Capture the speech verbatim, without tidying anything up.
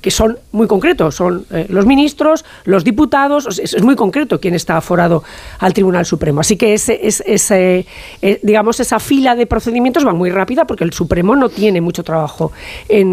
que son muy concretos, son eh, los ministros, los diputados, o sea, es, es muy concreto quién está aforado al Tribunal Supremo. Así que ese, ese, ese eh, digamos, esa fila de procedimientos va muy rápida porque el Supremo no tiene mucho trabajo en